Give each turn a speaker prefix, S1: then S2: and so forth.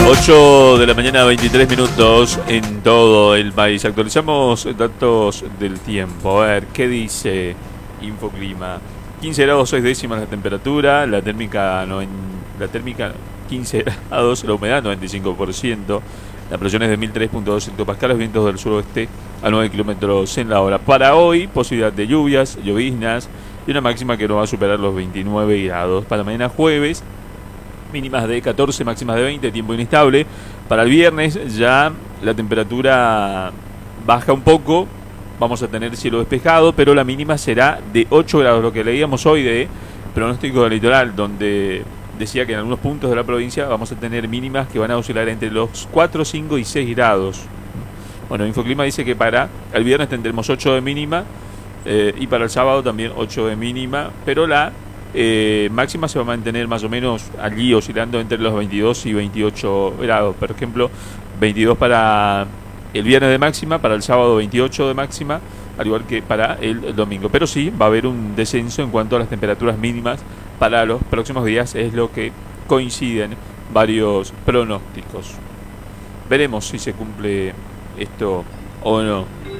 S1: 8 de la mañana, 23 minutos en todo el país. Actualizamos datos del tiempo. A ver, ¿qué dice Infoclima? 15 grados 6 décimas la temperatura, la térmica 15 grados, la humedad 95%, la presión es de 1003.2 hectopascales, vientos del suroeste a 9 kilómetros en la hora. Para hoy, posibilidad de lluvias, lloviznas y una máxima que no va a superar los 29 grados. Para mañana jueves, mínimas de 14, máximas de 20, tiempo inestable. Para el viernes ya la temperatura baja un poco, vamos a tener cielo despejado, pero la mínima será de 8 grados, lo que leíamos hoy de pronóstico del litoral, donde decía que en algunos puntos de la provincia vamos a tener mínimas que van a oscilar entre los 4, 5 y 6 grados. Bueno, Infoclima dice que para el viernes tendremos 8 de mínima y para el sábado también 8 de mínima, pero la máxima se va a mantener más o menos allí oscilando entre los 22 y 28 grados. Por ejemplo, 22 para el viernes de máxima, para el sábado 28 de máxima, al igual que para el domingo. Pero sí, va a haber un descenso en cuanto a las temperaturas mínimas para los próximos días, es lo que coinciden varios pronósticos. Veremos si se cumple esto o no.